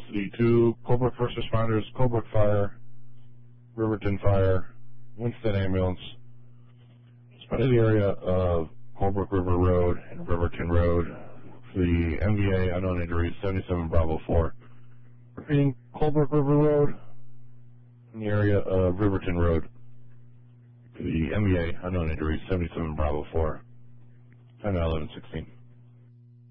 City 2, Colebrook First Responders, Colebrook Fire, Riverton Fire, Winston Ambulance. Spotted the area of Colebrook River Road and Riverton Road. The MVA unknown injuries 77 Bravo 4. Repeating, Colebrook River Road in the area of Riverton Road. The MVA unknown injuries 77 Bravo 4. Time now 11:16.